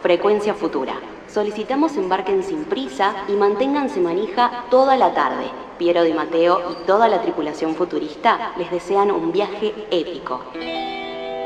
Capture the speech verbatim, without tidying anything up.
Frecuencia futura. Solicitamos embarquen sin prisa y manténganse manija toda la tarde. Piero Di Matteo y toda la tripulación futurista les desean un viaje épico.